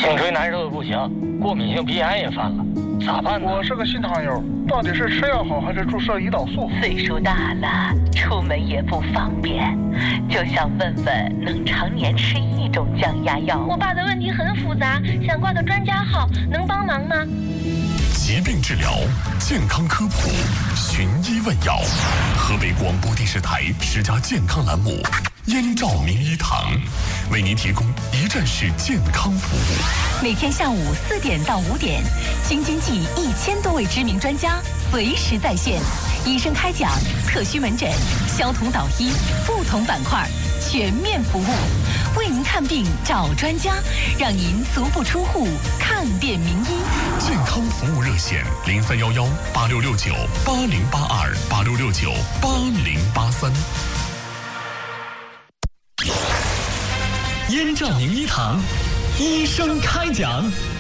颈椎难受的不行，过敏性鼻炎也犯了，咋办呢？ 我是个新糖友，到底是吃药好还是注射胰岛素？ 岁数大了，出门也不方便，就想问问能常年吃一种降压药。 我爸的问题很复杂，想挂个专家号，能帮忙吗？ 疾病治疗，健康科普，寻医问药。河北广播电视台10家健康栏目，燕赵名医堂为您提供一站式健康服务。 每天下午4点到5点，京津冀1000多位知名专家随时在线，医生开讲，特需门诊，消同导医，不同板块全面服务，为您看病找专家，让您足不出户看遍名医。 健康服务热线03118669806286698083。 燕赵名医堂，医生开讲。